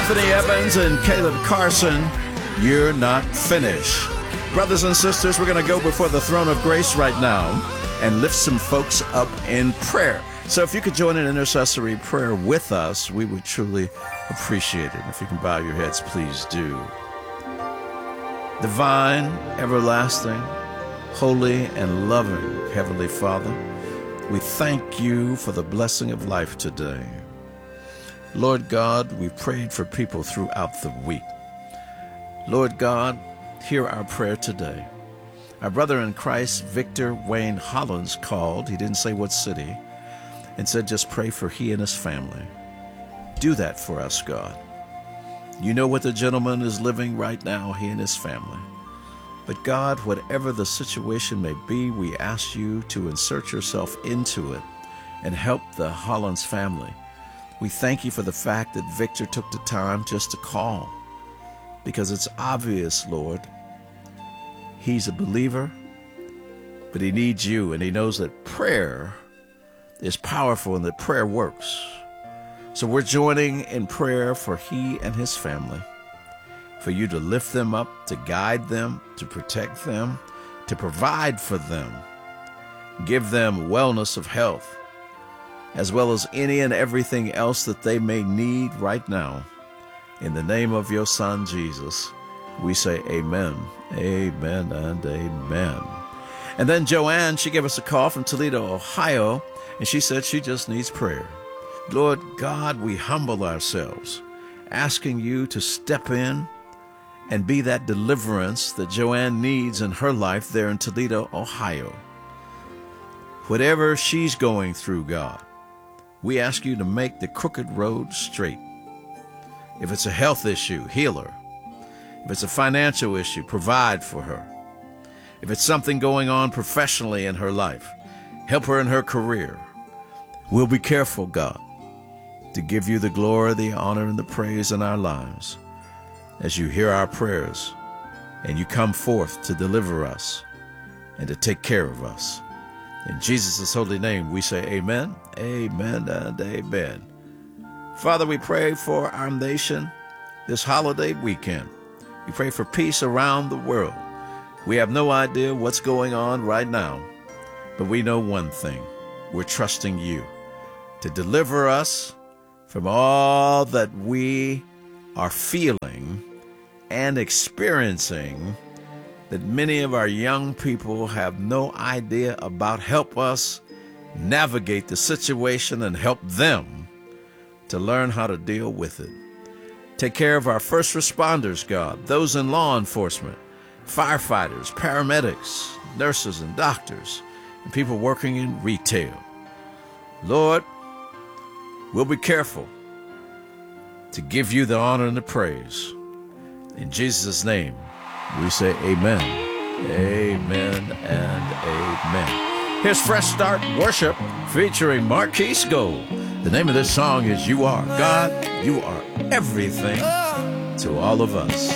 Anthony Evans and Caleb Carson, You're Not Finished. Brothers and sisters, we're going to go before the throne of grace right now and lift some folks up in prayer. So if you could join in intercessory prayer with us, we would truly appreciate it. If you can bow your heads, please do. Divine, everlasting, holy, and loving Heavenly Father, we thank you for the blessing of life today. Lord God, we've prayed for people throughout the week. Lord God, hear our prayer today. Our brother in Christ, Victor Wayne Hollins, called. He didn't say what city, and said just pray for he and his family. Do that for us, God. You know what the gentleman is living right now, he and his family. But God, whatever the situation may be, we ask you to insert yourself into it and help the Hollins family. We thank you for the fact that Victor took the time just to call, because it's obvious, Lord, he's a believer, but he needs you, and he knows that prayer is powerful and that prayer works. So we're joining in prayer for he and his family, for you to lift them up, to guide them, to protect them, to provide for them, give them wellness of health, as well as any and everything else that they may need right now. In the name of your Son, Jesus, we say amen, amen, and amen. And then Joanne, she gave us a call from Toledo, Ohio, and she said she just needs prayer. Lord God, we humble ourselves, asking you to step in and be that deliverance that Joanne needs in her life there in Toledo, Ohio. Whatever she's going through, God, we ask you to make the crooked road straight. If it's a health issue, heal her. If it's a financial issue, provide for her. If it's something going on professionally in her life, help her in her career. We'll be careful, God, to give you the glory, the honor, and the praise in our lives as you hear our prayers and you come forth to deliver us and to take care of us. In Jesus' holy name, we say amen, amen, and amen. Father, we pray for our nation this holiday weekend. We pray for peace around the world. We have no idea what's going on right now, but we know one thing. We're trusting you to deliver us from all that we are feeling and experiencing that many of our young people have no idea about. Help us navigate the situation and help them to learn how to deal with it. Take care of our first responders, God, those in law enforcement, firefighters, paramedics, nurses and doctors, and people working in retail. Lord, we'll be careful to give you the honor and the praise. In Jesus' name, we say amen, amen, and amen. Here's Fresh Start Worship featuring Marquise Gold. The name of this song is You Are. God, you are everything to all of us.